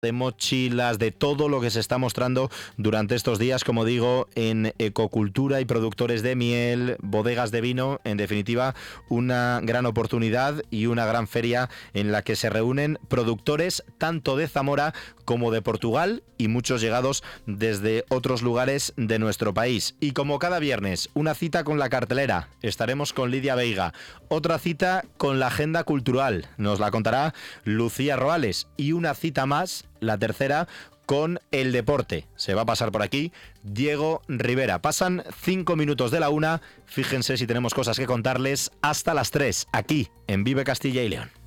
de mochilas, de todo lo que se está mostrando durante estos días, como digo, en ecocultura y productores de miel, bodegas de vino, en definitiva, una gran oportunidad y una gran feria en la que se reúnen productores tanto de Zamora como de Portugal y muchos llegados desde otros lugares de nuestro país. Y como cada viernes, una cita con la cartelera. Estaremos con Lidia Veiga. Otra cita con la agenda cultural. Nos la contará Lucía Roales. Y una cita más, la tercera, con el deporte. Se va a pasar por aquí Diego Rivera. Pasan 5 minutos de la 1. Fíjense si tenemos cosas que contarles hasta las 3, aquí en Vive Castilla y León.